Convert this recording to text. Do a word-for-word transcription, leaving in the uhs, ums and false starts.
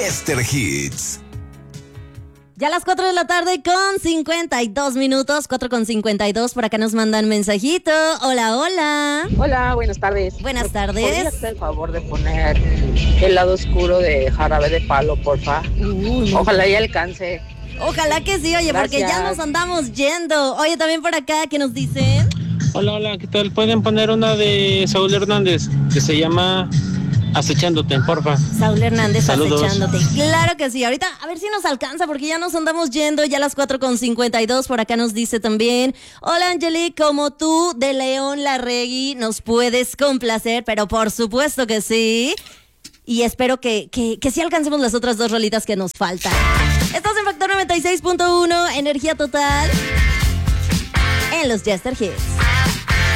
Jester Hits. Ya a las cuatro de la tarde con cincuenta y dos minutos, cuatro con cincuenta y dos, por acá nos mandan mensajito. Hola, hola. Hola, buenas tardes. Buenas tardes. ¿Podrías hacer el favor de poner El lado oscuro de Jarabe de Palo, porfa? Uy, Ojalá y alcance. Ojalá que sí, oye, Gracias. porque ya nos andamos yendo. Oye, también por acá, ¿qué nos dicen? Hola, hola, ¿qué tal? ¿Pueden poner una de Saúl Hernández que se llama Acechándote, porfa? Saúl Hernández, Saludos. Acechándote. Claro que sí. Ahorita a ver si nos alcanza porque ya nos andamos yendo. Ya a las cuatro con cincuenta y dos. Por acá nos dice también: hola, Angelique, como tú de León Larregui nos puedes complacer, pero por supuesto que sí. Y espero que, que, que sí alcancemos las otras dos rolitas que nos faltan. Estás en Factor noventa y seis punto uno, energía total en los Jester Hits.